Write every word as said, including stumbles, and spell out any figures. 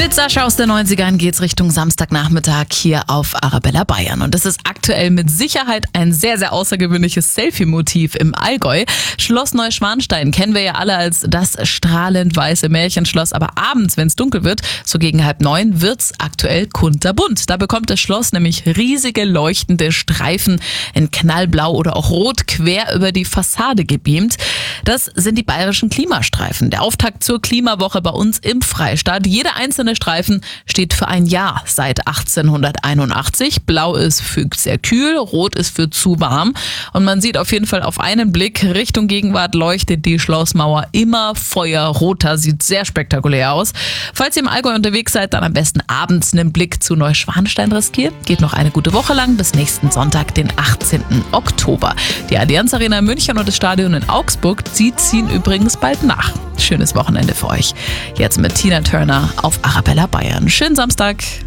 Mit Sascha aus den neunzigern geht's Richtung Samstagnachmittag hier auf Arabella Bayern. Und es ist aktuell mit Sicherheit ein sehr, sehr außergewöhnliches Selfie-Motiv im Allgäu. Schloss Neuschwanstein kennen wir ja alle als das strahlend weiße Märchenschloss. Aber abends, wenn es dunkel wird, so gegen halb neun, wird's aktuell kunterbunt. Da bekommt das Schloss nämlich riesige leuchtende Streifen in knallblau oder auch rot quer über die Fassade gebeamt. Das sind die bayerischen Klimastreifen. Der Auftakt zur Klimawoche bei uns im Freistaat. Jeder einzelne Streifen steht für ein Jahr seit achtzehnhunderteinundachtzig. Blau ist für sehr kühl, rot ist für zu warm. Und man sieht auf jeden Fall auf einen Blick, Richtung Gegenwart leuchtet die Schlossmauer immer feuerroter. Sieht sehr spektakulär aus. Falls ihr im Allgäu unterwegs seid, dann am besten abends einen Blick zu Neuschwanstein riskieren. Geht noch eine gute Woche lang bis nächsten Sonntag, den achtzehnten Oktober. Die Allianz Arena in München und das Stadion in Augsburg, sie ziehen übrigens bald nach. Schönes Wochenende für euch. Jetzt mit Tina Turner auf Arabella Bayern. Schönen Samstag.